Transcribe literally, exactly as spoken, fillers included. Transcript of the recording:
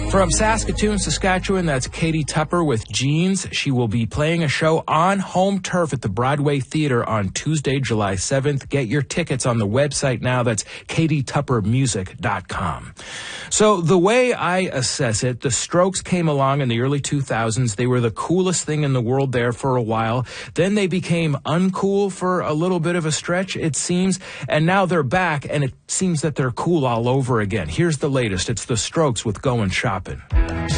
From Saskatoon, Saskatchewan, that's Katie Tupper with Jeans. She will be playing a show on home turf at the Broadway Theatre on Tuesday, July seventh. Get your tickets on the website now. That's katie tupper music dot com. So the way I assess it, the Strokes came along in the early two thousands. They were the coolest thing in the world there for a while. Then they became uncool for a little bit of a stretch, it seems. And now they're back, and it seems that they're cool all over again. Here's the latest. It's the Strokes with Goin' Shopping.